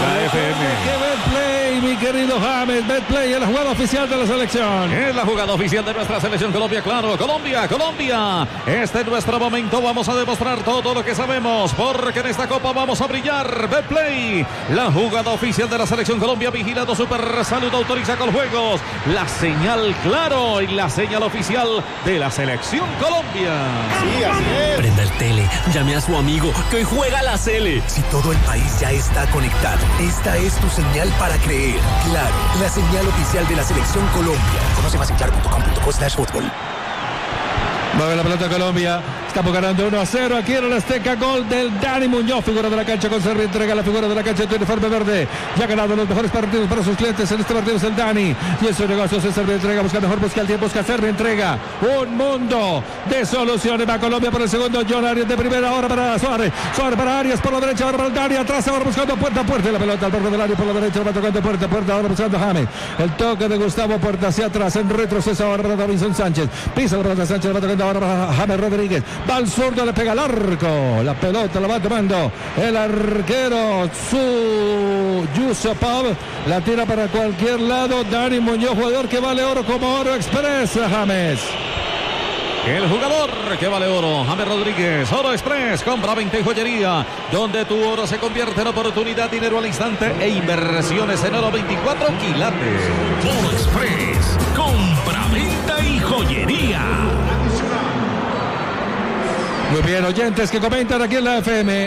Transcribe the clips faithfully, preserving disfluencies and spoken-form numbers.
la F M. Que Betplay, mi querido James. Betplay es la jugada oficial de la selección. Es la jugada oficial de nuestra selección Colombia, claro. Colombia, Colombia. Este es nuestro momento. Vamos a demostrar todo lo que sabemos, porque en esta Copa vamos a brillar. Betplay, la jugada oficial de la selección Colombia. Vigilado Super Salud autoriza con juegos. La señal, claro, y la señal oficial de la selección Colombia. Sí, así es. Prenda el tele, llame a su amigo, que hoy juega la Sele. Si todo el país ya está conectado, esta es tu señal para creer. Claro, la señal oficial de la selección Colombia. Conoce más en claro punto com punto co slash fútbol. Mueve la pelota Colombia. Estamos ganando uno a cero aquí en el Azteca. Gol del Dani Muñoz, figura de la cancha con Servi. Entrega la figura de la cancha de uniforme verde. Ya ha ganado los mejores partidos para sus clientes. En este partido es el Dani. Y en su negocio se Servi. Entrega, busca mejor, busca el tiempo, busca Servi. Entrega un mundo de soluciones. Va Colombia por el segundo. John Arias de primera. Ahora para Suárez. Suárez para Arias por la derecha. Ahora para el Dani. Atrás ahora buscando puerta a puerta. La pelota al borde del área por la derecha. Va tocando puerta a puerta. Ahora buscando James. El toque de Gustavo Puerta hacia atrás. En retroceso ahora para Davinson Sánchez. Pisa la pelota Sánchez. Va tocando ahora para James Rodríguez. Va al zurdo. Le pega al arco. La pelota la va tomando el arquero su Yusupov. La tira para cualquier lado. Dani Muñoz, jugador que vale oro como Oro Express. James. El jugador que vale oro, James Rodríguez, Oro Express, compra veinte y joyería, donde tu oro se convierte en oportunidad, dinero al instante e inversiones en oro veinticuatro quilates. Oro Express, compra, venta y joyería. Muy bien, oyentes que comentan aquí en la F M.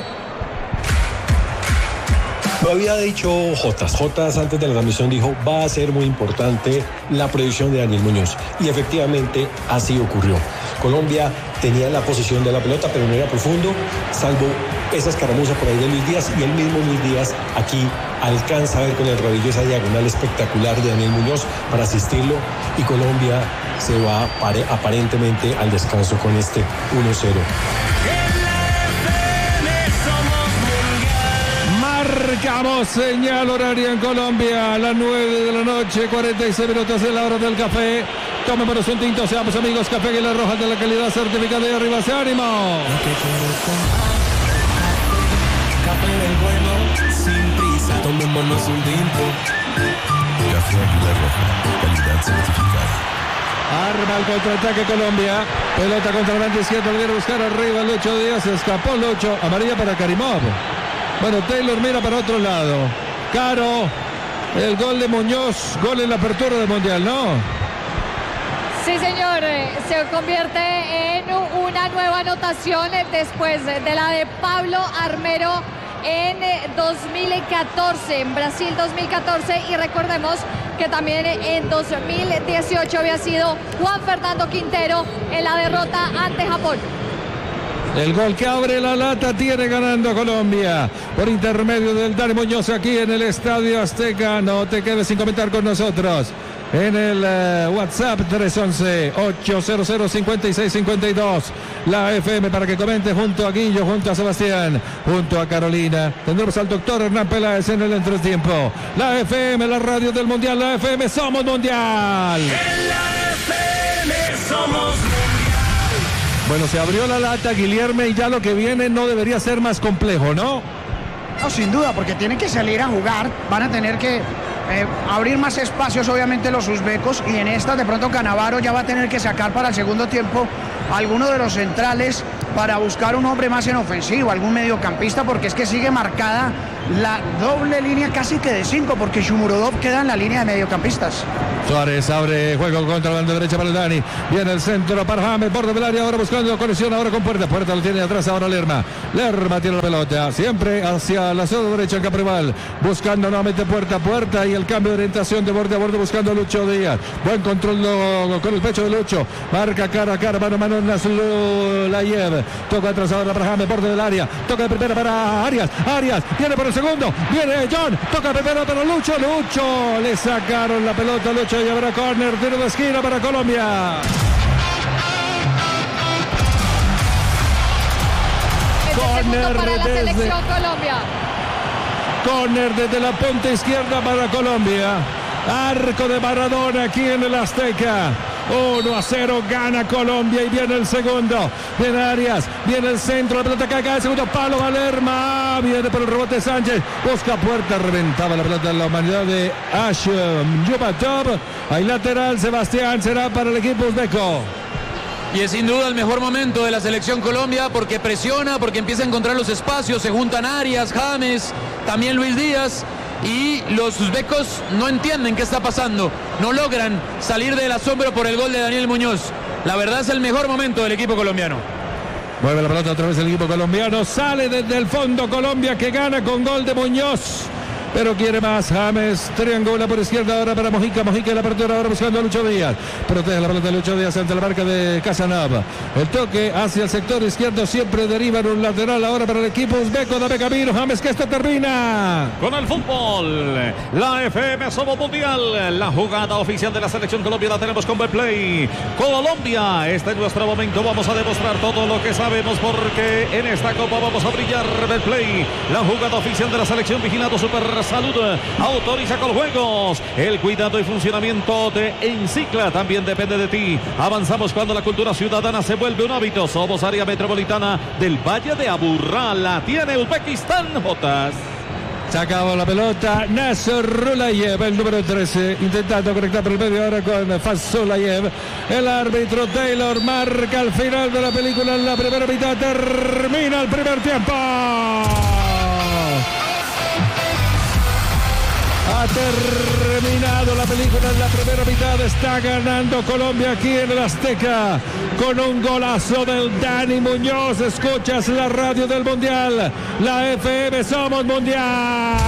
Lo había dicho Jotas. Jotas antes de la transmisión dijo, va a ser muy importante la predicción de Daniel Muñoz. Y efectivamente así ocurrió. Colombia tenía la posición de la pelota, pero no era profundo, salvo esa escaramuza por ahí de Luis Díaz. Y el mismo Luis Díaz aquí alcanza a ver con el rodillo esa diagonal espectacular de Daniel Muñoz para asistirlo. Y Colombia se va aparentemente al descanso con este uno cero. Marcamos señal horaria en Colombia a las nueve de la noche, cuarenta y seis minutos en la hora del café. Tomémonos un tinto, seamos amigos. Café Águila Roja de la calidad certificada y arriba se ánimo. Café del bueno, sin prisa, tomémonos un tinto. Café Águila Roja, calidad certificada. Arma el contraataque Colombia. Pelota contra el banda izquierdo. Viene a buscar arriba Lucho Díaz. Escapó Lucho. Amarilla para Karimov. Bueno, Taylor mira para otro lado. Caro. El gol de Muñoz. Gol en la apertura del Mundial, ¿no? Sí, señor. Se convierte en una nueva anotación después de la de Pablo Armero en dos mil catorce, en Brasil dos mil catorce, y recordemos que también en dos mil dieciocho había sido Juan Fernando Quintero en la derrota ante Japón. El gol que abre la lata tiene ganando Colombia por intermedio del Dani Muñoz aquí en el Estadio Azteca. No te quedes sin comentar con nosotros en el uh, WhatsApp tres once, ochocientos cincuenta y seis cincuenta y dos. La F M para que comente junto a Guillo, junto a Sebastián, junto a Carolina. Tendremos al doctor Hernán Peláez en el entretiempo. La F M, la radio del Mundial. La F M, somos Mundial. En la F M somos Mundial. Bueno, se abrió la lata, Guillermo, y ya lo que viene no debería ser más complejo, ¿no? No, sin duda, porque tienen que salir a jugar, van a tener que eh, abrir más espacios, obviamente, los uzbecos, y en esta de pronto Cannavaro ya va a tener que sacar para el segundo tiempo a alguno de los centrales para buscar un hombre más en ofensivo, algún mediocampista, porque es que sigue marcada la doble línea casi que de cinco, porque Shumurodov queda en la línea de mediocampistas. Suárez abre juego contra la banda derecha para el Dani. Viene el centro para James, borde del área, ahora buscando conexión, ahora con Puerta. Puerta lo tiene atrás, ahora Lerma. Lerma tiene la pelota, siempre hacia la zona derecha en Caprival. Buscando nuevamente Puerta, Puerta y el cambio de orientación de borde a borde buscando a Lucho Díaz. Buen control lo, con el pecho de Lucho. Marca cara a cara, mano a mano Layev. Toca atrás ahora para James, borde del área. Toca de primera para Arias. Arias viene por el segundo. Viene John. Toca primero para Lucho. Lucho. Le sacaron la pelota a Lucho y habrá córner. Tiro de esquina para Colombia. Córner para la selección Colombia. Córner desde la punta izquierda para Colombia. Arco de Maradona aquí en el Azteca. uno a cero, gana Colombia y viene el segundo. Viene Arias, viene el centro, la pelota cae, cae, segundo palo, Valerma, viene por el rebote Sánchez, busca puerta, reventaba la pelota en la humanidad de Ash Yubatov. Hay lateral, Sebastián, será para el equipo uzbeco. Y es sin duda el mejor momento de la selección Colombia porque presiona, porque empieza a encontrar los espacios, se juntan Arias, James, también Luis Díaz. Y los uzbecos no entienden qué está pasando, no logran salir del asombro por el gol de Daniel Muñoz. La verdad es el mejor momento del equipo colombiano. Mueve la pelota otra vez el equipo colombiano, sale desde el fondo Colombia que gana con gol de Muñoz. Pero quiere más James, triangula por izquierda ahora para Mojica, Mojica en la apertura ahora buscando a Lucho Díaz, protege la pelota de Lucho Díaz ante la marca de Casanova, el toque hacia el sector izquierdo siempre deriva en un lateral ahora para el equipo uzbeco, dame camino James que esto termina. Con el fútbol, la F M Somos Mundial, la jugada oficial de la selección Colombia la tenemos con Betplay. Colombia, este es nuestro momento, vamos a demostrar todo lo que sabemos porque en esta copa vamos a brillar. Betplay, la jugada oficial de la selección, vigilado Super Salud, autoriza con juegos. El cuidado y funcionamiento de Encicla también depende de ti. Avanzamos cuando la cultura ciudadana se vuelve un hábito. Somos área metropolitana del Valle de Aburrá. La tiene Uzbekistán, Jotas. Se acabó la pelota, Nasser Rulayev, el número trece, intentando conectar por el medio ahora con Fasulayev. El árbitro Taylor marca el final de la película en la primera mitad. Termina el primer tiempo. Ha terminado la película en la primera mitad. Está ganando Colombia aquí en el Azteca con un golazo del Dani Muñoz. Escuchas la radio del Mundial, la F M Somos Mundial.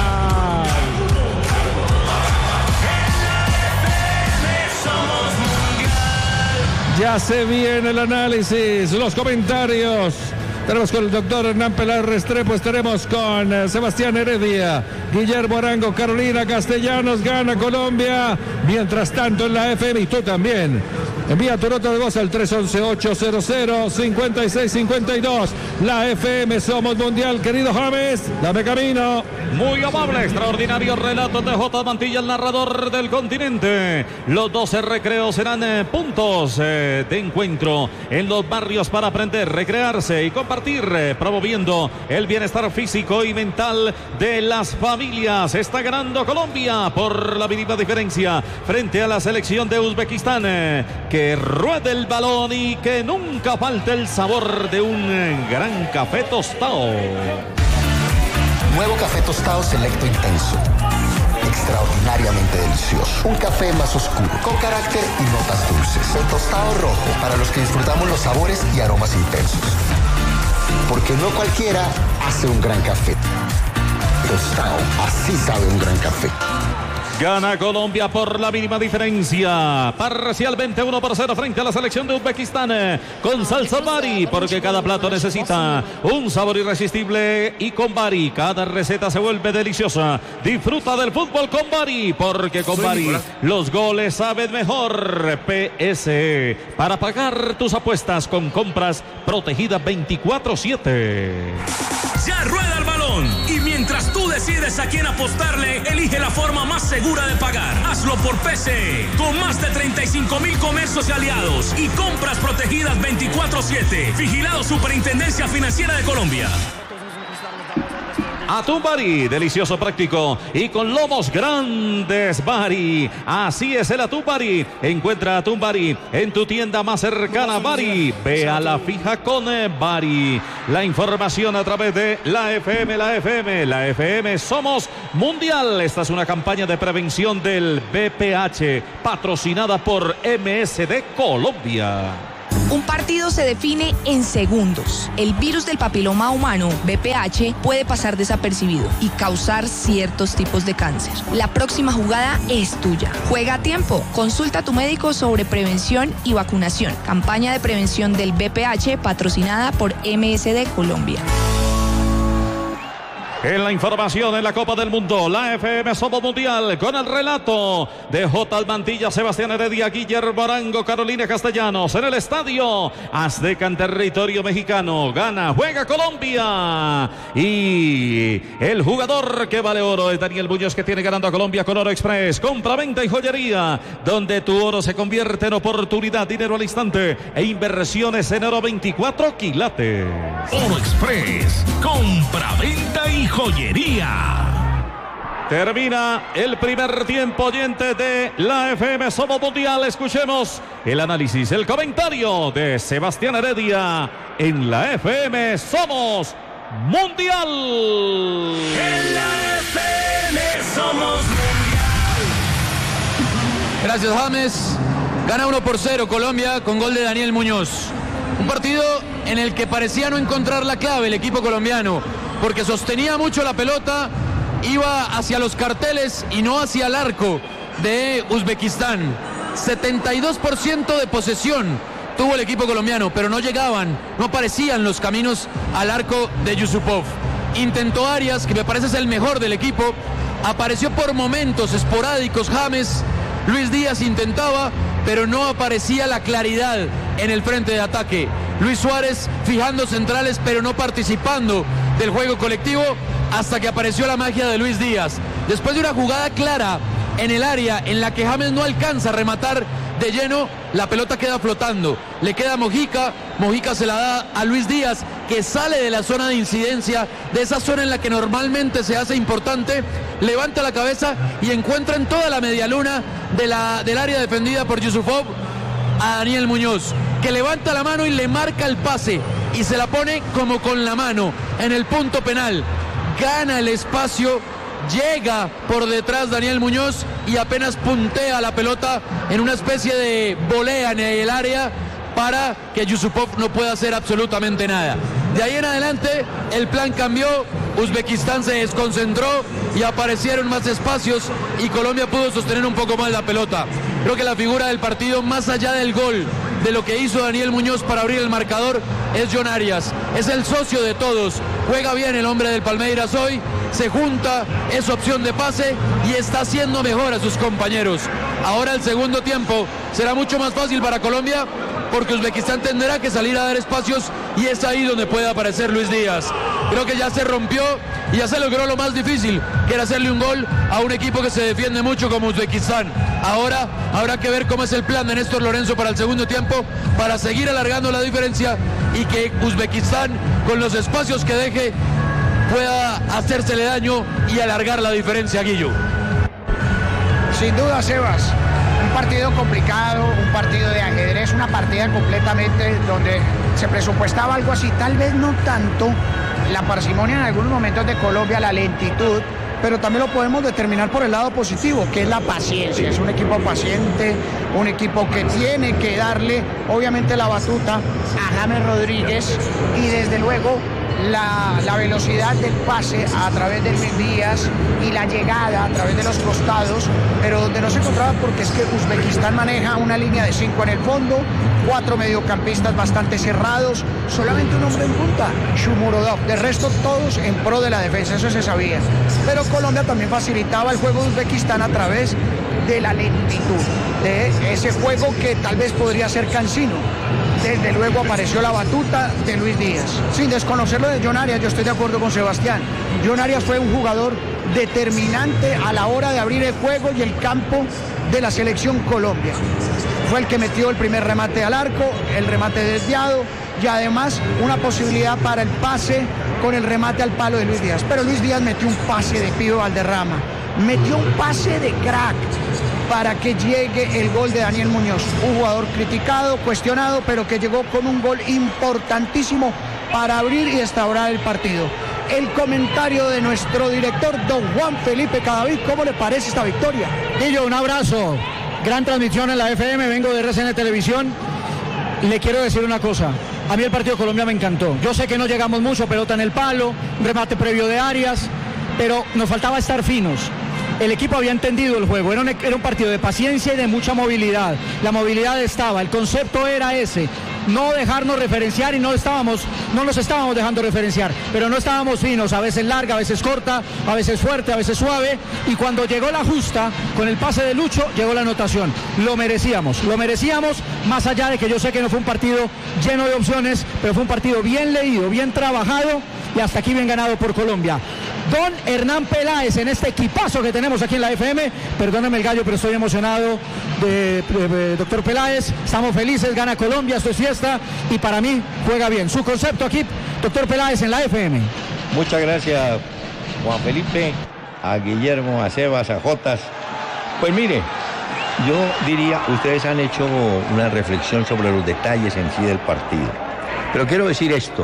Ya se viene el análisis, los comentarios. Tenemos con el doctor Hernán Peláez Restrepo, estaremos con eh, Sebastián Heredia, Guillermo Arango, Carolina Castellanos, gana Colombia. Mientras tanto en la F M y tú también. Envía tu nota de voz al tres once, ochocientos, cincuenta y seis cincuenta y dos. La F M Somos Mundial, querido James, dame camino. Muy amable, extraordinario relato de J. Mantilla, el narrador del continente. Los doce recreos serán eh, puntos eh, de encuentro en los barrios para aprender, recrearse y compartir, eh, promoviendo el bienestar físico y mental de las familias. Está ganando Colombia por la mínima diferencia frente a la selección de Uzbekistán. Eh, que ruede el balón y que nunca falte el sabor de un eh, gran café tostado. Nuevo café tostado Selecto Intenso. Extraordinariamente delicioso. Un café más oscuro, con carácter y notas dulces. El tostado rojo, para los que disfrutamos los sabores y aromas intensos. Porque no cualquiera hace un gran café. Tostado, así sabe un gran café. Gana Colombia por la mínima diferencia. Parcialmente uno por cero frente a la selección de Uzbekistán. Con salsa Bari, porque cada plato necesita un sabor irresistible. Y con Bari, cada receta se vuelve deliciosa. Disfruta del fútbol con Bari, porque con Bari los goles saben mejor. P S, para pagar tus apuestas con compras protegidas veinticuatro siete. Ya rueda el balón. Y mientras tú decides a quién apostarle, elige la forma más segura de pagar. Hazlo por P C, con más de treinta y cinco mil comercios y aliados y compras protegidas veinticuatro siete. Vigilado Superintendencia Financiera de Colombia. Atún Bari, delicioso, práctico y con lomos grandes Bari. Así es el Atún Bari. Encuentra Atún Bari en tu tienda más cercana. Bari, ve a la fija con Bari. La información a través de la F M, la F M, la F M Somos Mundial. Esta es una campaña de prevención del V P H patrocinada por M S D Colombia. Un partido se define en segundos. El virus del papiloma humano, V P H, puede pasar desapercibido y causar ciertos tipos de cáncer. La próxima jugada es tuya. Juega a tiempo. Consulta a tu médico sobre prevención y vacunación. Campaña de prevención del V P H patrocinada por M S D Colombia. En la información en la Copa del Mundo, la F M Somos Mundial, con el relato de J. Almantilla, Sebastián Heredia, Guillermo Arango, Carolina Castellanos, en el estadio Azteca en territorio mexicano. Gana, juega Colombia. Y el jugador que vale oro es Daniel Muñoz, que tiene ganando a Colombia con Oro Express. Compra, venta y joyería, donde tu oro se convierte en oportunidad, dinero al instante e inversiones en oro veinticuatro quilates. Oro Express, compra, venta y joyería. Termina el primer tiempo, oyente de la F M Somos Mundial. Escuchemos el análisis, el comentario de Sebastián Heredia en la F M Somos Mundial. En la F M Somos Mundial. Gracias, James. Gana uno por cero Colombia con gol de Daniel Muñoz. Un partido en el que parecía no encontrar la clave el equipo colombiano, porque sostenía mucho la pelota, iba hacia los carteles y no hacia el arco de Uzbekistán. setenta y dos por ciento de posesión tuvo el equipo colombiano, pero no llegaban, no aparecían los caminos al arco de Yusupov. Intentó Arias, que me parece es el mejor del equipo, apareció por momentos esporádicos James, Luis Díaz intentaba, pero no aparecía la claridad en el frente de ataque. Luis Suárez fijando centrales, pero no participando del juego colectivo, hasta que apareció la magia de Luis Díaz. Después de una jugada clara en el área en la que James no alcanza a rematar de lleno, la pelota queda flotando. Le queda a Mojica, Mojica se la da a Luis Díaz, que sale de la zona de incidencia, de esa zona en la que normalmente se hace importante, levanta la cabeza y encuentra en toda la medialuna de la, del área defendida por Yusupov a Daniel Muñoz, que levanta la mano y le marca el pase y se la pone como con la mano en el punto penal. Gana el espacio, llega por detrás Daniel Muñoz y apenas puntea la pelota en una especie de volea en el área para que Yusupov no pueda hacer absolutamente nada. De ahí en adelante el plan cambió, Uzbekistán se desconcentró y aparecieron más espacios y Colombia pudo sostener un poco más la pelota. Creo que la figura del partido, más allá del gol, de lo que hizo Daniel Muñoz para abrir el marcador, es John Arias. Es el socio de todos, juega bien el hombre del Palmeiras hoy, se junta, es opción de pase y está haciendo mejor a sus compañeros. Ahora el segundo tiempo será mucho más fácil para Colombia, porque Uzbekistán tendrá que salir a dar espacios y es ahí donde puede aparecer Luis Díaz. Creo que ya se rompió y ya se logró lo más difícil, que era hacerle un gol a un equipo que se defiende mucho como Uzbekistán. Ahora habrá que ver cómo es el plan de Néstor Lorenzo para el segundo tiempo, para seguir alargando la diferencia y que Uzbekistán, con los espacios que deje, pueda hacérsele daño y alargar la diferencia, Guillo. Sin duda, Sebas, un partido complicado, un partido de ajedrez, una partida completamente donde se presupuestaba algo así, tal vez no tanto la parsimonia en algunos momentos de Colombia, la lentitud, pero también lo podemos determinar por el lado positivo, que es la paciencia. Es un equipo paciente, un equipo que tiene que darle obviamente la batuta a James Rodríguez y desde luego La, la velocidad del pase a través de Luis Díaz y la llegada a través de los costados, pero donde no se encontraba, porque es que Uzbekistán maneja una línea de cinco en el fondo, cuatro mediocampistas bastante cerrados, solamente un hombre en punta, Shomurodov, de resto todos en pro de la defensa, eso se sabía. Pero Colombia también facilitaba el juego de Uzbekistán a través de la lentitud, de ese juego que tal vez podría ser cansino. Desde luego apareció la batuta de Luis Díaz. Sin desconocer lo de John Arias, yo estoy de acuerdo con Sebastián. John Arias fue un jugador determinante a la hora de abrir el juego y el campo de la selección Colombia. Fue el que metió el primer remate al arco, el remate desviado y además una posibilidad para el pase con el remate al palo de Luis Díaz. Pero Luis Díaz metió un pase de Pío Valderrama, metió un pase de crack para que llegue el gol de Daniel Muñoz, un jugador criticado, cuestionado, pero que llegó con un gol importantísimo para abrir y restaurar el partido. El comentario de nuestro director, don Juan Felipe Cadavid. ¿Cómo le parece esta victoria? Guillo, un abrazo, gran transmisión en la F M, vengo de R C N Televisión y le quiero decir una cosa. A mí el partido de Colombia me encantó. Yo sé que no llegamos mucho, pelota en el palo, remate previo de Arias, pero nos faltaba estar finos. El equipo había entendido el juego, era un, era un partido de paciencia y de mucha movilidad. La movilidad estaba, el concepto era ese, no dejarnos referenciar y no estábamos, no nos estábamos dejando referenciar, pero no estábamos finos, a veces larga, a veces corta, a veces fuerte, a veces suave, y cuando llegó la justa, con el pase de Lucho, llegó la anotación. Lo merecíamos, lo merecíamos, más allá de que yo sé que no fue un partido lleno de opciones, pero fue un partido bien leído, bien trabajado, y hasta aquí bien ganado por Colombia. Don Hernán Peláez en este equipazo que tenemos aquí en la F M, perdóneme el gallo, pero estoy emocionado de, de, de doctor Peláez, estamos felices, gana Colombia, esto es fiesta y para mí juega bien. Su concepto aquí, doctor Peláez en la F M. Muchas gracias, Juan Felipe, a Guillermo, a Sebas, a Jotas. Pues mire, yo diría, ustedes han hecho una reflexión sobre los detalles en sí del partido, pero quiero decir esto,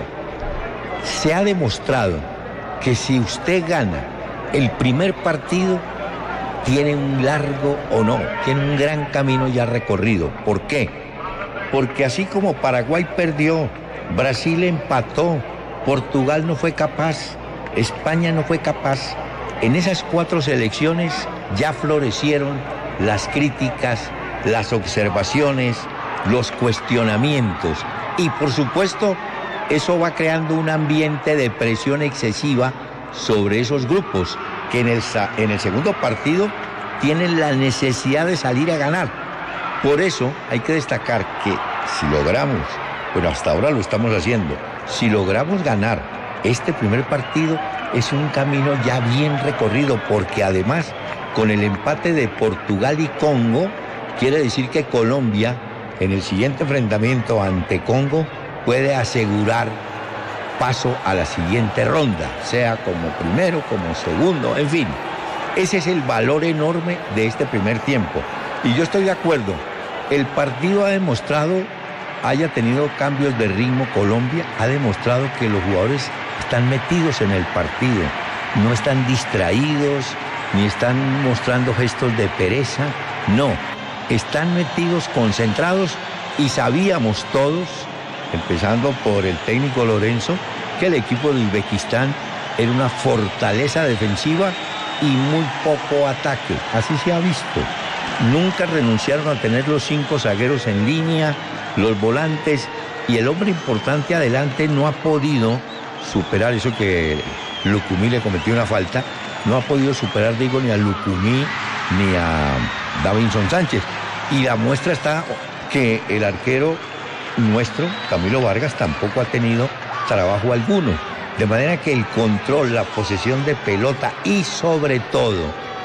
se ha demostrado que si usted gana el primer partido, tiene un largo o no, tiene un gran camino ya recorrido. ¿Por qué? Porque así como Paraguay perdió, Brasil empató, Portugal no fue capaz, España no fue capaz, en esas cuatro selecciones ya florecieron las críticas, las observaciones, los cuestionamientos y por supuesto eso va creando un ambiente de presión excesiva sobre esos grupos que en el, en el segundo partido tienen la necesidad de salir a ganar. Por eso hay que destacar que si logramos, bueno, hasta ahora lo estamos haciendo, si logramos ganar este primer partido es un camino ya bien recorrido, porque además con el empate de Portugal y Congo, quiere decir que Colombia en el siguiente enfrentamiento ante Congo puede asegurar paso a la siguiente ronda, sea como primero, como segundo, en fin. Ese es el valor enorme de este primer tiempo. Y yo estoy de acuerdo, el partido ha demostrado, haya tenido cambios de ritmo Colombia, ha demostrado que los jugadores están metidos en el partido, no están distraídos, ni están mostrando gestos de pereza, no, están metidos, concentrados y sabíamos todos, empezando por el técnico Lorenzo, que el equipo de Uzbekistán era una fortaleza defensiva y muy poco ataque. Así se ha visto. Nunca renunciaron a tener los cinco zagueros en línea, los volantes, y el hombre importante adelante no ha podido superar eso que Lucumí le cometió una falta, no ha podido superar, digo, ni a Lucumí ni a Davinson Sánchez. Y la muestra está que el arquero nuestro, Camilo Vargas, tampoco ha tenido trabajo alguno, de manera que el control, la posesión de pelota y sobre todo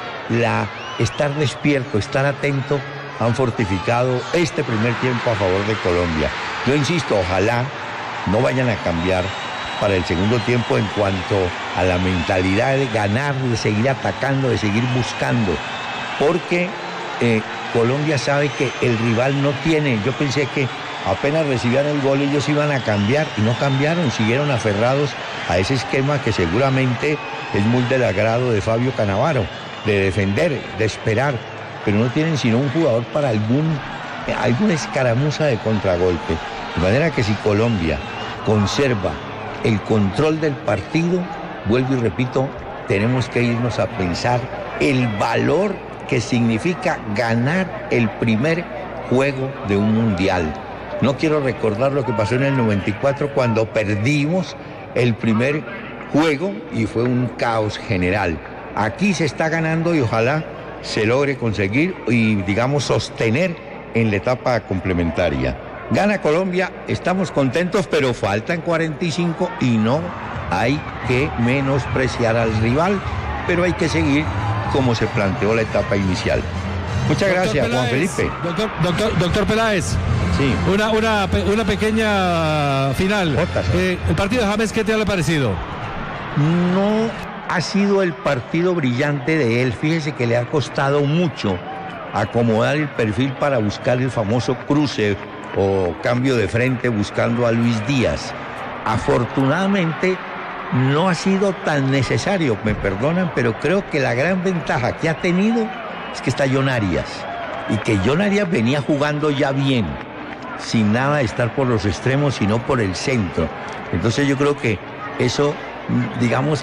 la estar despierto, estar atento, han fortificado este primer tiempo a favor de Colombia. Yo insisto, ojalá no vayan a cambiar para el segundo tiempo en cuanto a la mentalidad de ganar, de seguir atacando, de seguir buscando, porque eh, Colombia sabe que el rival no tiene, yo pensé que apenas recibían el gol ellos iban a cambiar y no cambiaron, siguieron aferrados a ese esquema que seguramente es muy del agrado de Fabio Cannavaro, de defender, de esperar, pero no tienen sino un jugador para algún, alguna escaramuza de contragolpe. De manera que si Colombia conserva el control del partido, vuelvo y repito, tenemos que irnos a pensar el valor que significa ganar el primer juego de un mundial. No quiero recordar lo que pasó en el noventa y cuatro cuando perdimos el primer juego y fue un caos general. Aquí se está ganando y ojalá se logre conseguir y, digamos, sostener en la etapa complementaria. Gana Colombia, estamos contentos, pero faltan cuarenta y cinco y no hay que menospreciar al rival, pero hay que seguir como se planteó la etapa inicial. Muchas doctor gracias, Peláez, Juan Felipe. Doctor, doctor, doctor Peláez. Sí. Una, una, una pequeña final. Eh, el partido de James, ¿qué te ha parecido? No ha sido el partido brillante de él. Fíjese que le ha costado mucho acomodar el perfil para buscar el famoso cruce o cambio de frente buscando a Luis Díaz. Afortunadamente no ha sido tan necesario, me perdonan, pero creo que la gran ventaja que ha tenido es que está John Arias y que John Arias venía jugando ya bien, sin nada de estar por los extremos, sino por el centro. Entonces yo creo que eso, digamos,